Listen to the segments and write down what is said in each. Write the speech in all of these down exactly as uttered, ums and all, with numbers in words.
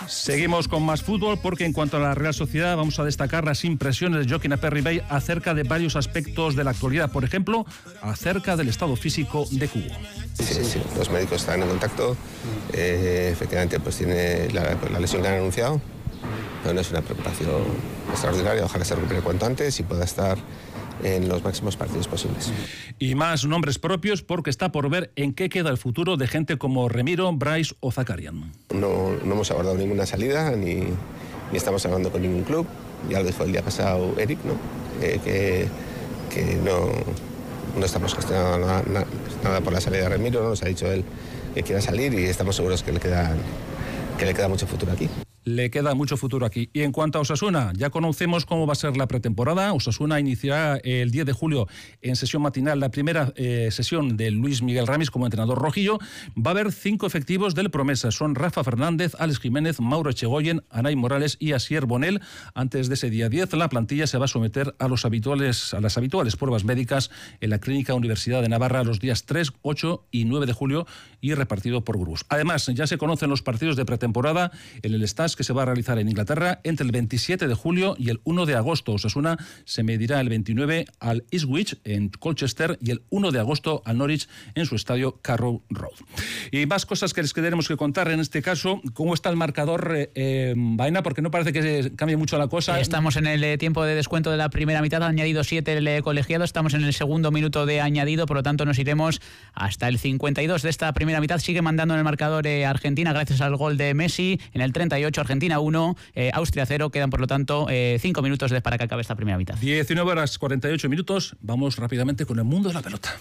Seguimos con más fútbol porque en cuanto a la Real Sociedad vamos a destacar las impresiones de Joaquín Aperribay acerca de varios aspectos de la actualidad, por ejemplo, acerca del estado físico de Cubo. Sí, sí, sí. Los médicos están en contacto, eh, efectivamente pues tiene la, la lesión que han anunciado, pero no es una preocupación extraordinaria, ojalá se recupere cuanto antes y pueda estar en los máximos partidos posibles. Y más nombres propios porque está por ver en qué queda el futuro de gente como Remiro, Bryce o Zakarian. No, no hemos abordado ninguna salida ni, ni estamos hablando con ningún club. Ya lo dijo el día pasado Eric, ¿no? Eh, que, que no, no estamos gestionando nada, nada, nada por la salida de Remiro, ¿no? Nos ha dicho él que quiera salir y estamos seguros que le queda, que le queda mucho futuro aquí. Le queda mucho futuro aquí. Y en cuanto a Osasuna, ya conocemos cómo va a ser la pretemporada. Osasuna iniciará el diez de julio en sesión matinal la primera eh, sesión de Luis Miguel Ramis como entrenador rojillo. Va a haber cinco efectivos del Promesa. Son Rafa Fernández, Alex Jiménez, Mauro Echegoyen, Anay Morales y Asier Bonel. Antes de ese día diez, la plantilla se va a someter a, los habituales, a las habituales pruebas médicas en la Clínica Universidad de Navarra los días tres, ocho y nueve de julio y repartido por grupos. Además, ya se conocen los partidos de pretemporada en el Stade que se va a realizar en Inglaterra entre el veintisiete de julio y el uno de agosto. Osasuna se medirá el veintinueve al Ipswich en Colchester y el uno de agosto al Norwich en su estadio Carrow Road. Y más cosas que les queremos que contar en este caso. ¿Cómo está el marcador, eh, eh, Baena? Porque no parece que cambie mucho la cosa. Estamos en el eh, tiempo de descuento de la primera mitad, ha añadido siete el eh, colegiado, estamos en el segundo minuto de añadido, por lo tanto nos iremos hasta el cincuenta y dos de esta primera mitad. Sigue mandando en el marcador eh, Argentina gracias al gol de Messi en el treinta y ocho, Argentina uno, eh, Austria cero, quedan por lo tanto cinco eh, minutos de, para que acabe esta primera mitad. diecinueve horas cuarenta y ocho minutos, vamos rápidamente con el mundo de la pelota.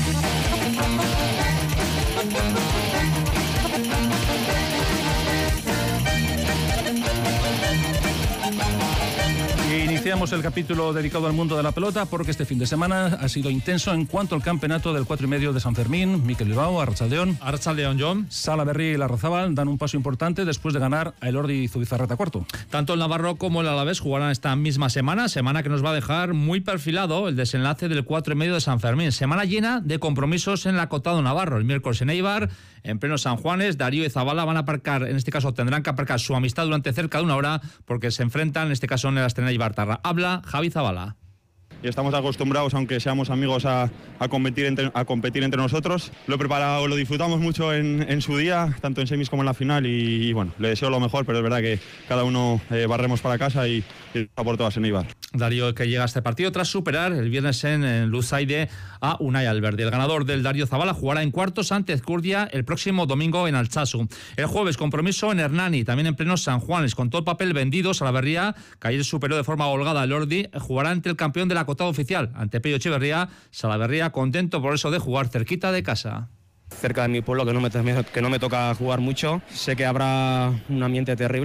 Iniciamos el capítulo dedicado al mundo de la pelota porque este fin de semana ha sido intenso en cuanto al campeonato del cuatro y medio de San Fermín. Mikel Bilbao, Arratsaldeon. Arratsaldeon, John. Salaberry y Larrazábal dan un paso importante después de ganar a Elordi y Zubizarreta cuarto. Tanto el Navarro como el Alavés jugarán esta misma semana, semana que nos va a dejar muy perfilado el desenlace del cuatro y medio de San Fermín. Semana llena de compromisos en el acotado Navarro. El miércoles en Eibar, en pleno San Juanes, Darío y Zabala van a aparcar, en este caso tendrán que aparcar su amistad durante cerca de una hora porque se enfrentan, en este caso en el Astana Eibar-Tarra. Habla Javi Zabala. Y estamos acostumbrados, aunque seamos amigos, a, a, competir entre, a competir entre nosotros. Lo he preparado, lo disfrutamos mucho en, en su día, tanto en semis como en la final, y, y bueno, le deseo lo mejor, pero es verdad que cada uno eh, barremos para casa y, y a por todas en Eibar. Darío que llega a este partido tras superar el viernes en, en Luzaide a Unai Alberdi. El ganador del Darío Zabala jugará en cuartos ante Ezcurdia el próximo domingo en Altsasu. El jueves compromiso en Hernani, también en pleno San Juanes, con todo el papel vendido. Salaberría, que ayer superó de forma holgada al Ordi, jugará ante el campeón de la acotado oficial, ante Pello Echeverría. Salaberría contento por eso de jugar cerquita de casa. Cerca de mi pueblo, que no me, que no me toca jugar mucho. Sé que habrá un ambiente terrible.